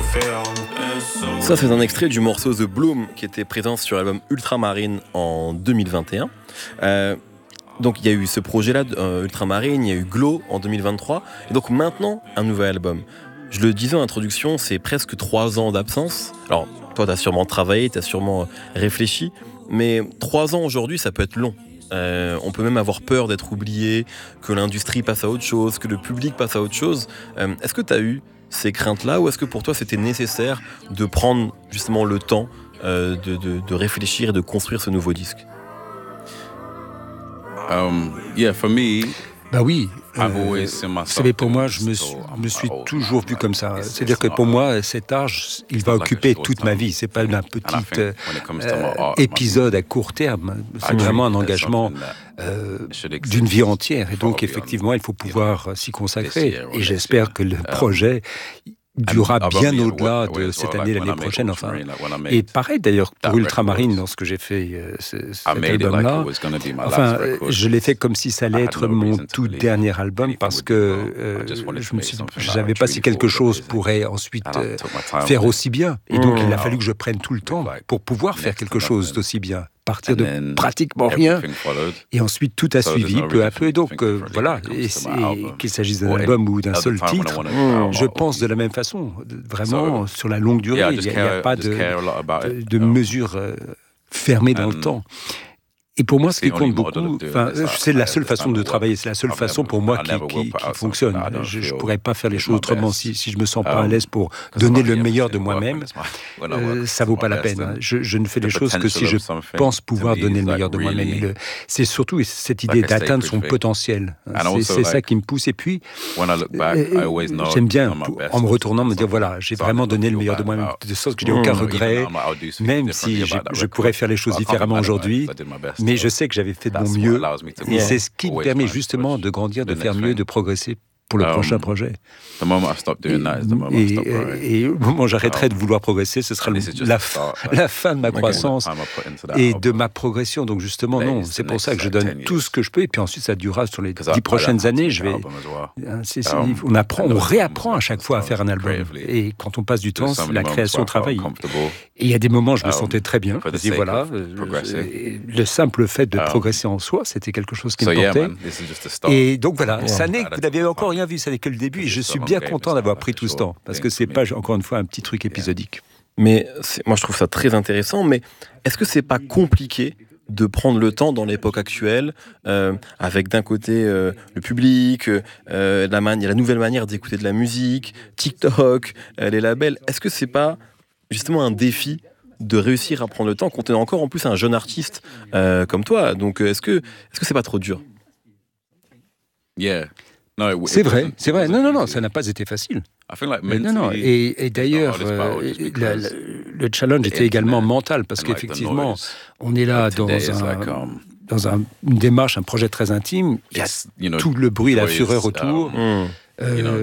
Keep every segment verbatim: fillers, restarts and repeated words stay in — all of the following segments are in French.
Ça, c'est un extrait du morceau The Bloom qui était présent sur l'album Ultramarine en deux mille vingt et un. Euh, donc, il y a eu ce projet-là, euh, Ultramarine, il y a eu Glow en deux mille vingt-trois, et donc maintenant, un nouvel album. Je le disais en introduction, c'est presque trois ans d'absence. Alors, toi, t'as sûrement travaillé, t'as sûrement réfléchi, mais trois ans aujourd'hui, ça peut être long. Euh, on peut même avoir peur d'être oublié, que l'industrie passe à autre chose, que le public passe à autre chose. Euh, est-ce que t'as eu ces craintes-là, ou est-ce que pour toi c'était nécessaire de prendre justement le temps euh, de, de, de réfléchir et de construire ce nouveau disque? Um, yeah, for me, Bah oui, euh, vous savez, pour moi, je me, suis, me suis toujours vu comme ça. C'est-à-dire que pour moi, cet âge, il va occuper toute ma vie. C'est pas un petit euh, épisode à court terme. C'est vraiment un engagement euh, d'une vie entière. Et donc, effectivement, il faut pouvoir s'y consacrer. Et j'espère que le projet durera bien au-delà de cette année, l'année prochaine, enfin. Et pareil, d'ailleurs, pour Ultramarine, lorsque j'ai fait euh, ce, cet album-là, enfin, je l'ai fait comme si ça allait être mon tout dernier album, parce que euh, je me suis, je savais pas si quelque chose pourrait ensuite euh, faire aussi bien. Et donc, il a fallu que je prenne tout le temps pour pouvoir faire quelque chose d'aussi bien. Partir de pratiquement rien, et ensuite tout a suivi peu à peu. Et donc euh, voilà, et, et qu'il s'agisse d'un album ou d'un seul titre, je pense de la même façon, vraiment sur la longue durée. Il n'y a, a pas de, de, de mesure euh, fermée dans le temps. Et pour moi, ce qui compte beaucoup, enfin, c'est la seule façon de travailler, c'est la seule façon pour moi qui, qui, qui fonctionne. Je ne pourrais pas faire les choses autrement si, si je ne me sens pas à l'aise pour donner le meilleur de moi-même. Euh, ça ne vaut pas la peine. Je, je ne fais les choses que si je pense pouvoir donner le meilleur de moi-même. Et le, c'est surtout cette idée d'atteindre son potentiel. C'est, c'est ça qui me pousse. Et puis, euh, j'aime bien, en me retournant, me dire, voilà, j'ai vraiment donné le meilleur de moi-même, de sorte que je n'ai aucun regret, même si je, je pourrais faire les choses différemment aujourd'hui. Mais je sais que j'avais fait de mon mieux, et c'est ce qui me permet justement de grandir, de faire mieux, de progresser pour le um, prochain projet. Et, et, et au moment où j'arrêterai de vouloir progresser, ce sera le, la, la fin de ma croissance et de ma progression. Donc justement, non, c'est pour ça que je donne tout ce que je peux, et puis ensuite ça durera sur les dix prochaines années. Je vais, c'est, c'est, on apprend, on réapprend à chaque fois à faire un album. Et quand on passe du temps, la création travaille. Et il y a des moments où je me sentais très bien. Je dis voilà, le simple fait de progresser en soi, c'était quelque chose qui me portait. Et donc voilà, ça n'est, vous n'avez encore rien vu, ça n'est que le début, et je suis bien content d'avoir pris tout ce temps, parce que c'est pas, encore une fois, un petit truc épisodique. Mais c'est, moi je trouve ça très intéressant, mais est-ce que c'est pas compliqué de prendre le temps dans l'époque actuelle, euh, avec d'un côté euh, le public, euh, la, mani- la nouvelle manière d'écouter de la musique, TikTok, euh, les labels, est-ce que c'est pas justement un défi de réussir à prendre le temps quand on est encore en plus un jeune artiste euh, comme toi? Donc est-ce que, est-ce que c'est pas trop dur? Yeah. C'est vrai, c'est vrai. Non, non, non, ça n'a pas été facile. Mais non, non. Et, et d'ailleurs, euh, la, la, le challenge était également mental, parce qu'effectivement, on est là dans un, dans un, une démarche, un projet très intime. Il y a tout le bruit, la fureur autour. Euh, euh,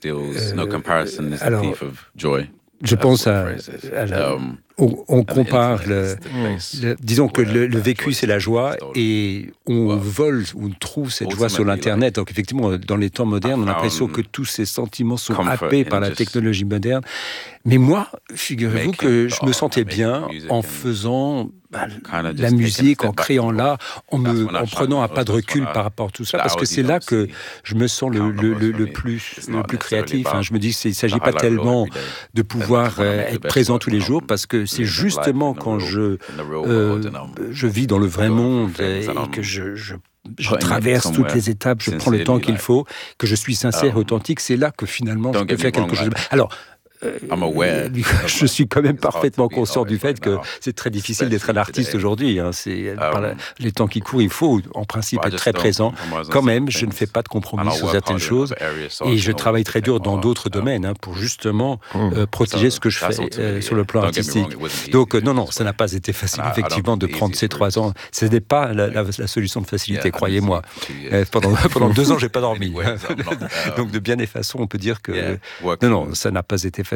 alors, je pense à, à la, on, on compare le, le, disons que le, le vécu c'est la joie, et on vole, on trouve cette joie sur l'internet. Donc effectivement, dans les temps modernes, on a l'impression que tous ces sentiments sont happés par la technologie moderne. Mais moi, figurez-vous que je me sentais bien en faisant bah, la musique, en créant là, en, me, en prenant un pas de recul par rapport à tout ça, parce que c'est là que je me sens le, le, le, le, plus, le plus créatif. Hein. Je me dis qu'il ne s'agit pas tellement de pouvoir euh, être présent tous les jours, parce que c'est justement quand je, euh, je vis dans le vrai monde et que je... je je traverse toutes les étapes, je prends le temps qu'il faut, que je suis sincère et authentique, c'est là que finalement je peux faire quelque chose. Alors, Euh, je suis quand même parfaitement conscient du fait que c'est très difficile d'être un artiste aujourd'hui. Hein. C'est, par la, les temps qui courent, il faut en principe être très présent. Quand même, je ne fais pas de compromis sur certaines choses, et je travaille très dur dans d'autres domaines hein, pour justement euh, protéger ce que je fais euh, sur le plan artistique. Donc euh, non, non, ça n'a pas été facile effectivement de prendre ces trois ans. Ce n'est pas la, la, la solution de facilité, croyez-moi. Euh, pendant, pendant deux ans, j'ai pas dormi. Donc de bien des façons, on peut dire que non, non, ça n'a pas été facile.